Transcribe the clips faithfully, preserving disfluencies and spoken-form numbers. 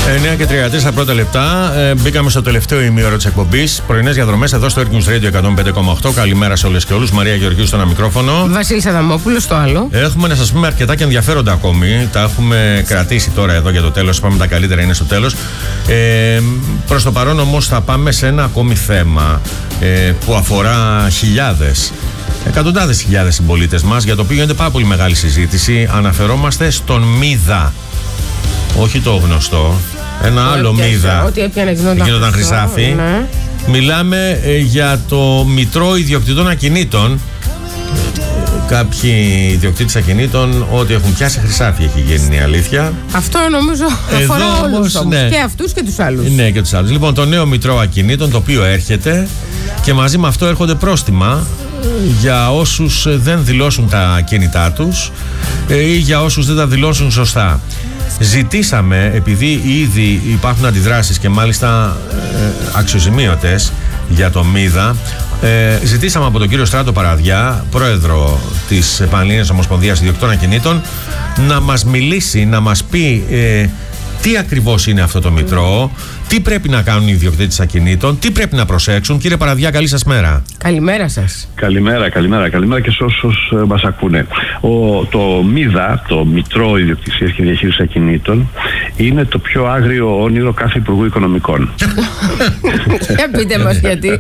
εννιά και τριάντα τέσσερα πρώτα λεπτά. Ε, μπήκαμε στο τελευταίο ημίωρο της εκπομπής. Πρωινές διαδρομές εδώ στο Air News Radio εκατόν πέντε κόμμα οκτώ. Καλημέρα σε όλες και όλους. Μαρία Γεωργίου στο ένα μικρόφωνο. Βασίλης Αδαμόπουλος στο άλλο. Έχουμε να σας πούμε αρκετά και ενδιαφέροντα ακόμη. Τα έχουμε κρατήσει τώρα εδώ για το τέλος. Πάμε τα καλύτερα είναι στο τέλος. Ε, προς το παρόν όμως θα πάμε σε ένα ακόμη θέμα ε, που αφορά χιλιάδες. Εκατοντάδες χιλιάδες συμπολίτες μας, για το οποίο γίνεται πάρα πολύ μεγάλη συζήτηση. Αναφερόμαστε στον Μίδα. Όχι το γνωστό. Ένα άλλο Μίδα. Ό,τι έπιανε γινόταν χρυσάφι. Ναι. Μιλάμε ε, για το Μητρό Ιδιοκτητών Ακινήτων. Κάποιοι ιδιοκτήτες ακινήτων, ό,τι έχουν πιάσει χρυσάφι έχει γίνει η αλήθεια. Αυτό νομίζω αφορά όλους όμως, ναι. Και αυτούς και τους άλλους. Ναι, και τους άλλους. Λοιπόν, το νέο Μητρό Ακινήτων, το οποίο έρχεται και μαζί με αυτό έρχονται πρόστιμα για όσους δεν δηλώσουν τα ακίνητά τους ή για όσους δεν τα δηλώσουν σωστά. Ζητήσαμε, επειδή ήδη υπάρχουν αντιδράσεις και μάλιστα ε, αξιοζημίωτες για το Μίδα, ε, ζητήσαμε από τον κύριο Στράτο Παραδιά, πρόεδρο της Πανελλήνιας Ομοσπονδίας Ιδιοκτητών Ακινήτων, να μας μιλήσει, να μας πει ε, τι ακριβώς είναι αυτό το Μητρό, τι πρέπει να κάνουν οι ιδιοκτήτες ακινήτων, τι πρέπει να προσέξουν. Κύριε Παραδιά, καλή σας μέρα. Καλημέρα σας. Καλημέρα, καλημέρα, καλημέρα και σε όσους μας ακούνε. Ο, το Μίδα, το Μητρό Ιδιοκτησίας και Διαχείρισης Ακινήτων, είναι το πιο άγριο όνειρο κάθε Υπουργού Οικονομικών. Για πείτε μας γιατί.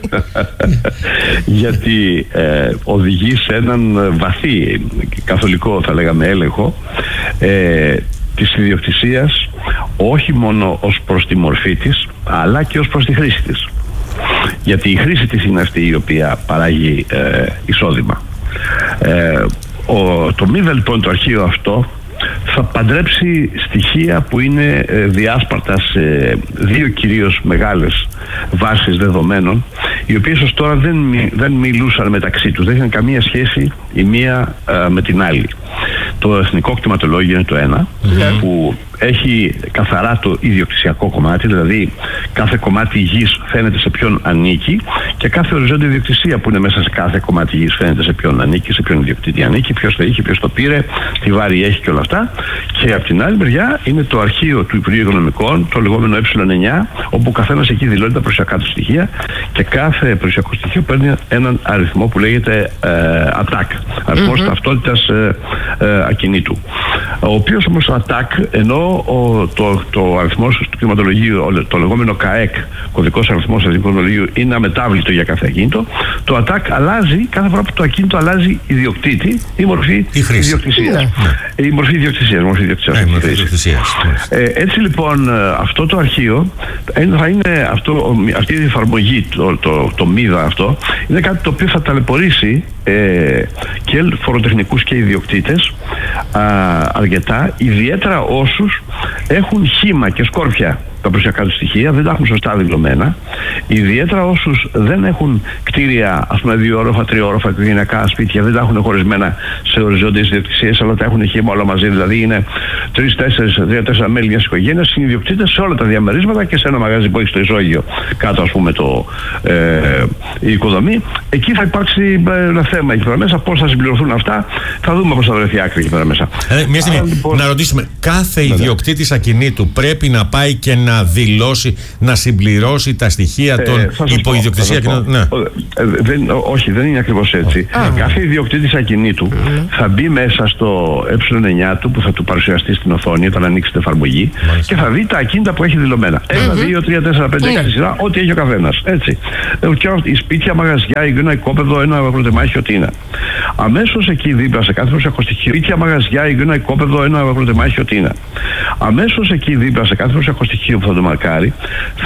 Γιατί ε, οδηγεί σε έναν βαθύ καθολικό, θα λέγαμε, έλεγχο ε, της ιδιοκτησίας, όχι μόνο ως προς τη μορφή της, αλλά και ως προς τη χρήση της. Γιατί η χρήση της είναι αυτή η οποία παράγει ε, εισόδημα. Ε, ο, το Μίδα, λοιπόν, το αρχείο αυτό θα παντρέψει στοιχεία που είναι ε, διάσπαρτα σε δύο κυρίως μεγάλες βάσεις δεδομένων, οι οποίες ως τώρα δεν, δεν μιλούσαν μεταξύ τους, δεν είχαν καμία σχέση η μία ε, με την άλλη. Το Εθνικό Κτηματολόγιο είναι το ένα, mm-hmm. που έχει καθαρά το ιδιοκτησιακό κομμάτι, δηλαδή κάθε κομμάτι γης φαίνεται σε ποιον ανήκει και κάθε οριζόντια ιδιοκτησία που είναι μέσα σε κάθε κομμάτι γης φαίνεται σε ποιον ανήκει, σε ποιον ιδιοκτήτη ανήκει, ποιος το είχε, ποιος το πήρε, τι βάρη έχει και όλα αυτά. Και από την άλλη μεριά είναι το αρχείο του Υπουργείου Οικονομικών, το λεγόμενο ε εννιά, όπου ο καθένας εκεί δηλώνει τα περιουσιακά του στοιχεία και κάθε περιουσιακό στοιχείο παίρνει έναν αριθμό που λέγεται ε, ατάκ, αριθμός mm-hmm. ταυτότητας ε, ε, ακινήτου. Ο οποίος όμως ατάκ, ενώ ο, το, το αριθμός του κτηματολογίου, το λεγόμενο ΚΑΕΚ, κωδικός αριθμός του κτηματολογίου, είναι αμετάβλητο για κάθε ακίνητο, το ατάκ αλλάζει κάθε φορά που το ακίνητο αλλάζει ιδιοκτήτη ή μορφή ιδιοκτησίας. Η μορφή ιδιοκτησίας. Μορφή ιδιοκτησίας. Ε, έτσι λοιπόν αυτό το αρχείο θα είναι αυτό, αυτή η εφαρμογή, το, το, το Μίδα αυτό, είναι κάτι το οποίο θα ταλαιπωρήσει ε, και φοροτεχνικούς και ιδιοκτήτες α, αρκετά, ιδιαίτερα όσους έχουν χύμα και σκόρπια τα περιουσιακά του στοιχεία, δεν τα έχουν σωστά δηλωμένα, ιδιαίτερα όσους δεν έχουν κτίρια, ας πούμε δύο όροφα, τρία όροφα, οικογενειακά σπίτια, δεν τα έχουν χωρισμένα σε οριζόντιες ιδιοκτησίες, αλλά τα έχουν χύμα όλα μαζί, δηλαδή είναι τρεις-τέσσερις, τρία-τέσσερα μέλη μιας οικογένειας, συνειδιοκτήτες σε όλα τα διαμερίσματα και σε ένα μαγαζί που έχει στο ισόγειο κάτω, ας πούμε, το, ε, η οικοδομή. Εκεί θα υπάρξει ένα θέμα εκεί πέρα μέσα, πώς θα συμπληρωθούν αυτά, θα δούμε πώς θα βρεθεί άκρη εκεί πέρα μέσα. Ε, μια στιγμή, λοιπόν, να ρωτήσουμε, κάθε ιδιοκτήτης ακινήτου πρέπει να πάει και να δηλώσει, να συμπληρώσει τα στοιχεία των ε, υποϊδιοκτησία ακινήτων? Ναι. Ε, δεν, όχι, δεν είναι ακριβώς έτσι. Ah. Κάθε ιδιοκτήτης ακινήτου mm. θα μπει μέσα στο ε εννιά του που θα του παρουσιαστεί στην οθόνη όταν ανοίξει την εφαρμογή Μάλιστα. και θα δει τα ακίνητα που έχει δηλωμένα. Ένα, δύο, τρία, τέσσερα, πέντε, έξι σειρά, ό,τι έχει ο καθένας. Έτσι. Και οι σπίτια, μαγαζιά, υγιεινά, οικόπεδο, ένα αγροτεμάχιο, τι είναι. Αμέσως εκεί δίπλα σε κάθε προσεχό στοιχείο, σπίτια, μαγαζιά, υγιεινά, οικόπεδο, ένα αγροτεμάχιο, τι είναι. Αμέσως εκεί δίπλα σε κάθε προσεχό στοιχείο που θα το μαρκάρει,